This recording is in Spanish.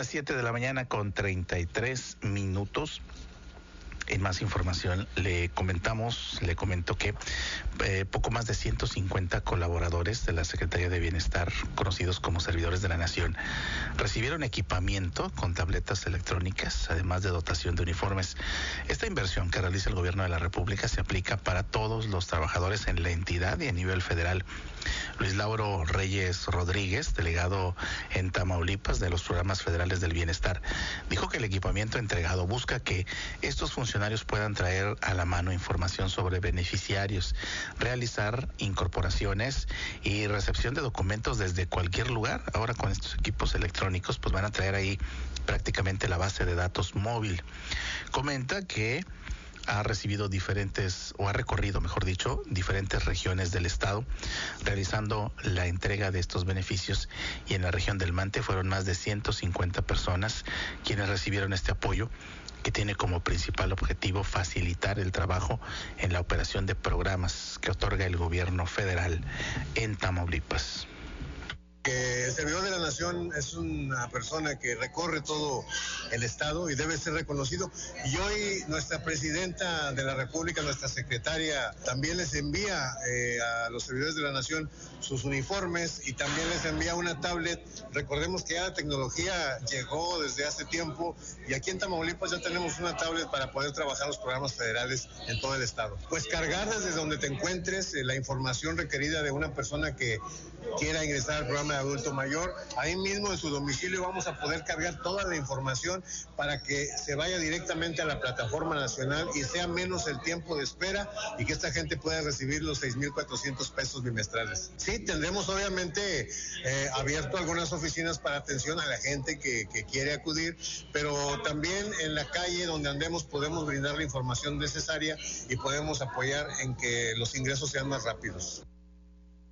las 7 de la mañana con 33 minutos. En más información le comento que poco más de 150 colaboradores de la Secretaría de Bienestar, conocidos como servidores de la Nación, recibieron equipamiento con tabletas electrónicas, además de dotación de uniformes. Esta inversión que realiza el Gobierno de la República se aplica para todos los trabajadores en la entidad y a nivel federal. Luis Lauro Reyes Rodríguez, delegado en Tamaulipas de los programas federales del bienestar, dijo que el equipamiento entregado busca que estos funcionarios puedan traer a la mano información sobre beneficiarios, realizar incorporaciones y recepción de documentos desde cualquier lugar. Ahora con estos equipos electrónicos pues van a traer ahí prácticamente la base de datos móvil. Comenta que ha recorrido diferentes regiones del estado, realizando la entrega de estos beneficios, y en la región del Mante fueron más de 150 personas quienes recibieron este apoyo, que tiene como principal objetivo facilitar el trabajo en la operación de programas que otorga el gobierno federal en Tamaulipas. El servidor de la Nación es una persona que recorre todo el estado y debe ser reconocido. Y hoy nuestra presidenta de la República, nuestra secretaria, también les envía a los servidores de la Nación sus uniformes y también les envía una tablet. Recordemos que ya la tecnología llegó desde hace tiempo y aquí en Tamaulipas ya tenemos una tablet para poder trabajar los programas federales en todo el estado. Pues cargar desde donde te encuentres la información requerida de una persona que quiera ingresar al programa de adulto mayor, ahí mismo en su domicilio vamos a poder cargar toda la información para que se vaya directamente a la plataforma nacional y sea menos el tiempo de espera y que esta gente pueda recibir los 6,400 pesos bimestrales. Sí, tendremos obviamente abierto algunas oficinas para atención a la gente que quiere acudir, pero también en la calle donde andemos podemos brindar la información necesaria y podemos apoyar en que los ingresos sean más rápidos.